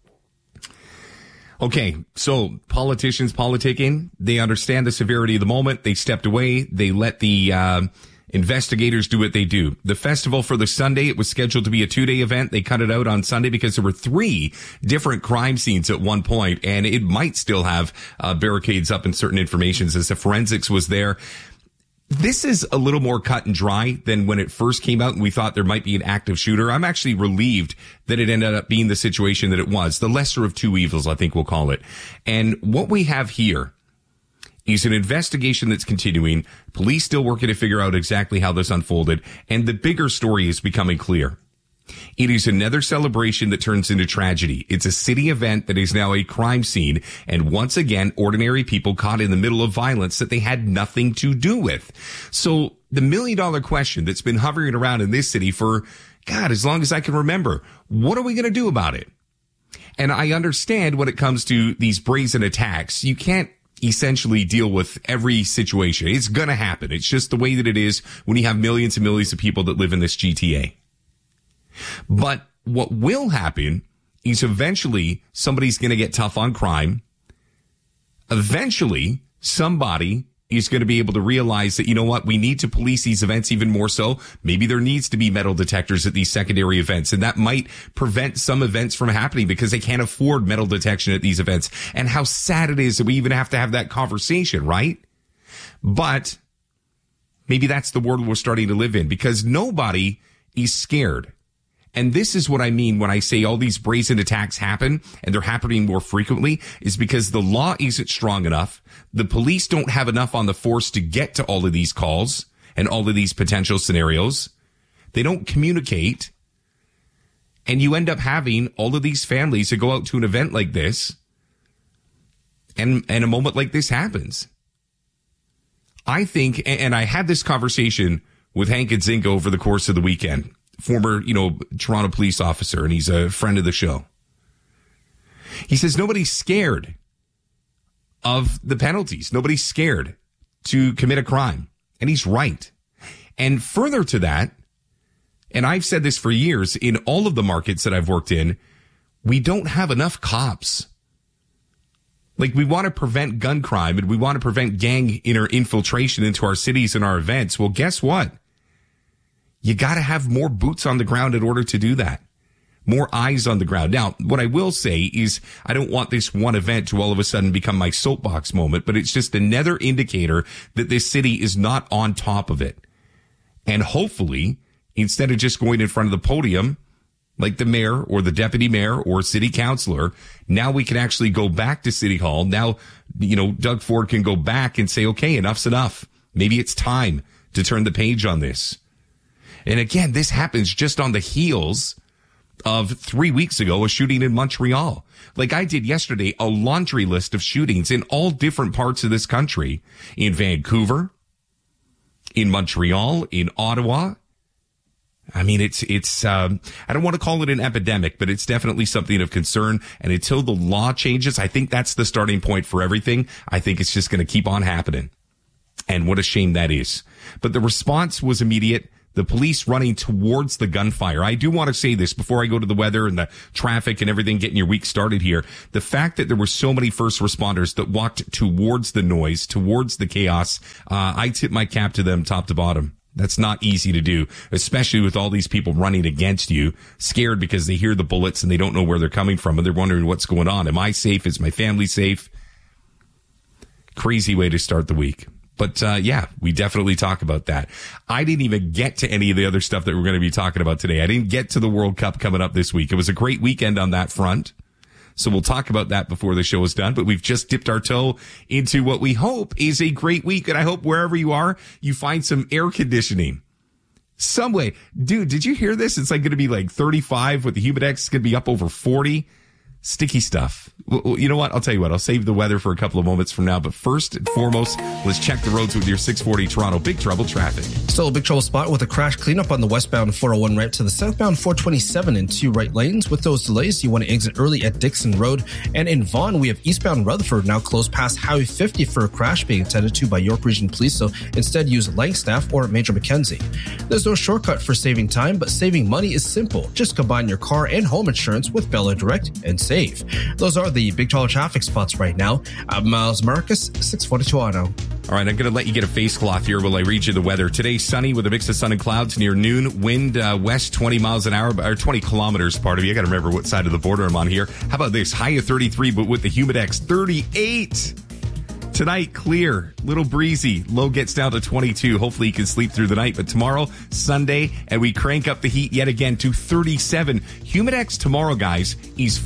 Okay, so politicians politicking, they understand the severity of the moment. They stepped away. They let the investigators do what they do. The festival for the Sunday, it was scheduled to be a 2-day event. They cut it out on Sunday because there were 3 different crime scenes at one point, and it might still have barricades up in certain informations as the forensics was there. This is a little more cut and dry than when it first came out and we thought there might be an active shooter. I'm actually relieved that it ended up being the situation that it was. The lesser of two evils, I think we'll call it. And what we have here is an investigation that's continuing. Police still working to figure out exactly how this unfolded. And the bigger story is becoming clear. It is another celebration that turns into tragedy. It's a city event that is now a crime scene. And once again, ordinary people caught in the middle of violence that they had nothing to do with. So the $1 million question that's been hovering around in this city for, God, as long as I can remember, what are we going to do about it? And I understand when it comes to these brazen attacks, you can't essentially deal with every situation. It's going to happen. It's just the way that it is when you have millions and millions of people that live in this GTA. But what will happen is eventually somebody's going to get tough on crime. Eventually, somebody is going to be able to realize that, you know what, we need to police these events even more so. Maybe there needs to be metal detectors at these secondary events, and that might prevent some events from happening because they can't afford metal detection at these events. And how sad it is that we even have to have that conversation, right? But maybe that's the world we're starting to live in because nobody is scared. And this is what I mean when I say all these brazen attacks happen and they're happening more frequently is because the law isn't strong enough. The police don't have enough on the force to get to all of these calls and all of these potential scenarios. They don't communicate. And you end up having all of these families that go out to an event like this. And a moment like this happens. I think, and I had this conversation with Hank Nzinga over the course of the weekend. Former, Toronto police officer, and he's a friend of the show. He says nobody's scared of the penalties. Nobody's scared to commit a crime. And he's right. And further to that, and I've said this for years, in all of the markets that I've worked in, we don't have enough cops. Like, we want to prevent gun crime and we want to prevent gang infiltration into our cities and our events. Well, guess what? You got to have more boots on the ground in order to do that. More eyes on the ground. Now, what I will say is I don't want this one event to all of a sudden become my soapbox moment, but it's just another indicator that this city is not on top of it. And hopefully, instead of just going in front of the podium, like the mayor or the deputy mayor or city councilor, now we can actually go back to City Hall. Now, Doug Ford can go back and say, okay, enough's enough. Maybe it's time to turn the page on this. And again, this happens just on the heels of 3 weeks ago, a shooting in Montreal. Like I did yesterday, a laundry list of shootings in all different parts of this country, in Vancouver, in Montreal, in Ottawa. I mean, it's I don't want to call it an epidemic, but it's definitely something of concern. And until the law changes, I think that's the starting point for everything. I think it's just going to keep on happening. And what a shame that is. But the response was immediate. The police running towards the gunfire. I do want to say this before I go to the weather and the traffic and everything getting your week started here. The fact that there were so many first responders that walked towards the noise, towards the chaos, I tip my cap to them top to bottom. That's not easy to do, especially with all these people running against you, scared because they hear the bullets and they don't know where they're coming from and they're wondering what's going on. Am I safe? Is my family safe? Crazy way to start the week. But, yeah, we definitely talk about that. I didn't even get to any of the other stuff that we're going to be talking about today. I didn't get to the World Cup coming up this week. It was a great weekend on that front. So we'll talk about that before the show is done. But we've just dipped our toe into what we hope is a great week. And I hope wherever you are, you find some air conditioning. Some way. Dude, did you hear this? It's like going to be like 35 with the Humidex. It's going to be up over 40. Sticky stuff. Well, you know what? I'll tell you what. I'll save the weather for a couple of moments from now. But first and foremost, let's check the roads with your 640 Toronto Big Trouble traffic. Still a big trouble spot with a crash cleanup on the westbound 401 right to the southbound 427 in 2 right lanes. With those delays, you want to exit early at Dixon Road. And in Vaughan, we have eastbound Rutherford now closed past Highway 50 for a crash being attended to by York Region Police. So instead, use Langstaff or Major Mackenzie. There's no shortcut for saving time, but saving money is simple. Just combine your car and home insurance with Bella Direct and save. Those are the big trouble traffic spots right now. I'm Miles Marcus, 640 Toronto. All right, I'm going to let you get a face cloth here while I read you the weather. Today, sunny with a mix of sun and clouds near noon. Wind west 20 miles an hour, or 20 kilometers, part of you. I got to remember what side of the border I'm on here. How about this? High of 33, but with the Humidex, 38. Tonight, clear, little breezy. Low gets down to 22. Hopefully you can sleep through the night. But tomorrow, Sunday, and we crank up the heat yet again to 37. Humidex tomorrow, guys, is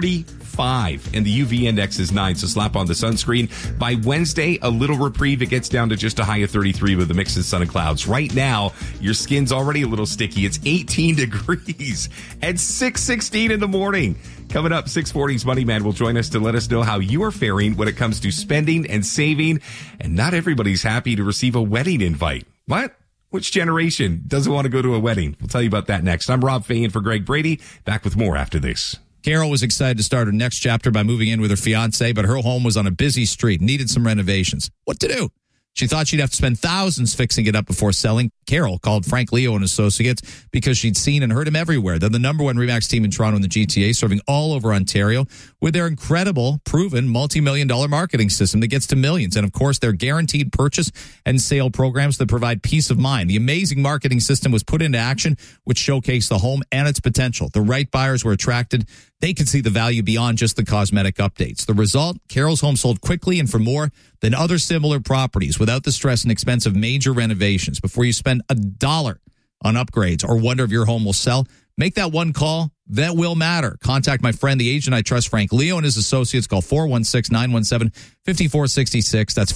45. And the UV index is 9. So slap on the sunscreen. By Wednesday, a little reprieve. It gets down to just a high of 33 with a mix of sun and clouds. Right now, your skin's already a little sticky. It's 18 degrees at 6:16 in the morning. Coming up, 640's Money Man will join us to let us know how you are faring when it comes to spending and saving. And not everybody's happy to receive a wedding invite. What? Which generation doesn't want to go to a wedding? We'll tell you about that next. I'm Rob Fahey in for Greg Brady. Back with more after this. Carol was excited to start her next chapter by moving in with her fiance, but her home was on a busy street, needed some renovations. What to do? She thought she'd have to spend thousands fixing it up before selling. Carol called Frank Leo and Associates because she'd seen and heard him everywhere. They're the number one RE/MAX team in Toronto and the GTA, serving all over Ontario with their incredible, proven, multi-million-dollar marketing system that gets to millions. And, of course, their guaranteed purchase and sale programs that provide peace of mind. The amazing marketing system was put into action, which showcased the home and its potential. The right buyers were attracted. They could see the value beyond just the cosmetic updates. The result, Carol's home sold quickly and for more than other similar properties without the stress and expense of major renovations. Before you spend $1 on upgrades or wonder if your home will sell, make that one call. That will matter. Contact my friend, the agent I trust, Frank Leo, and his associates. Call 416-917-5466. That's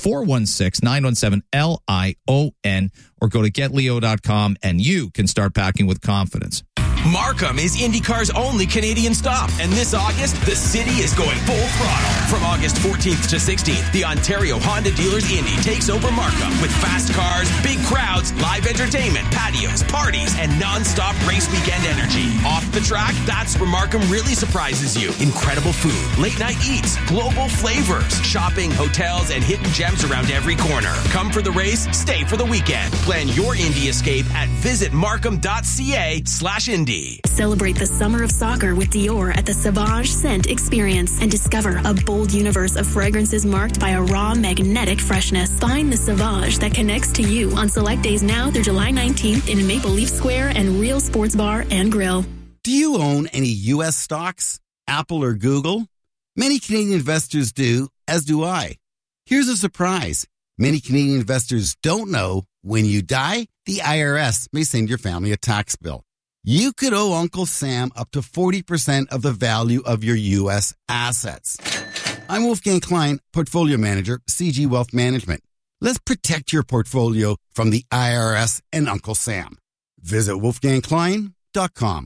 416-917-LION, or go to getleo.com and you can start packing with confidence. Markham is IndyCar's only Canadian stop, and this August, the city is going full throttle. From August 14th to 16th, the Ontario Honda Dealers Indy takes over Markham with fast cars, big crowds, live entertainment, patios, parties, and non-stop race weekend energy. Off the track, that's where Markham really surprises you. Incredible food, late-night eats, global flavors, shopping, hotels, and hidden gems around every corner. Come for the race, stay for the weekend. Plan your Indy escape at visitmarkham.ca/Indy. Celebrate the summer of soccer with Dior at the Sauvage Scent Experience and discover a bold universe of fragrances marked by a raw, magnetic freshness. Find the Sauvage that connects to you on select days now through July 19th in Maple Leaf Square and Real Sports Bar and Grill. Do you own any U.S. stocks? Apple or Google? Many Canadian investors do, as do I. Here's a surprise. Many Canadian investors don't know when you die, the IRS may send your family a tax bill. You could owe Uncle Sam up to 40% of the value of your U.S. assets. I'm Wolfgang Klein, Portfolio Manager, CG Wealth Management. Let's protect your portfolio from the IRS and Uncle Sam. Visit wolfgangklein.com.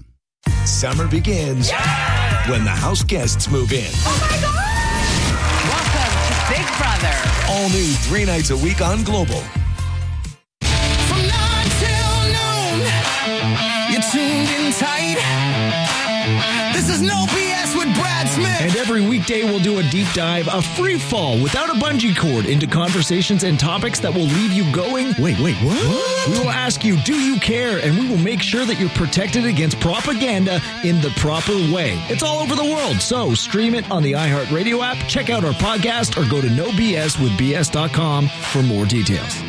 Summer begins when the house guests move in. Oh my God! Welcome to Big Brother. All new 3 nights a week on Global. From 9 till noon, you're tuned in tight. This is No BS with Brad Smith. And every weekday we'll do a deep dive, a free fall without a bungee cord into conversations and topics that will leave you going, wait, what? We will ask you, do you care? And we will make sure that you're protected against propaganda in the proper way. It's all over the world, so stream it on the iHeartRadio app, check out our podcast, or go to nobswithbs.com for more details.